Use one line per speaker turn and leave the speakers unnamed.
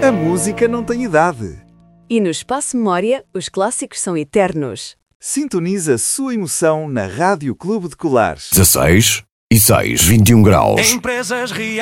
A música não tem idade.
E no Espaço Memória, os clássicos são eternos.
Sintoniza a sua emoção na Rádio Clube de Colares.
16 e 6, 21 graus.
Empresas reais.